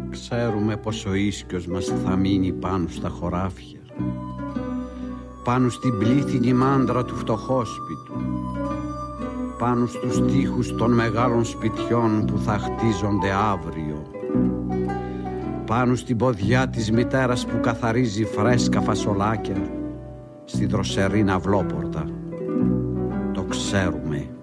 Ξέρουμε πως ο ίσκιος μας θα μείνει πάνω στα χωράφια, πάνω στην πλήθυνη μάντρα του φτωχόσπιτου, πάνω στους τοίχους των μεγάλων σπιτιών που θα χτίζονται αύριο, πάνω στην ποδιά της μητέρας που καθαρίζει φρέσκα φασολάκια στη δροσερή ναυλόπορτα. Το ξέρουμε.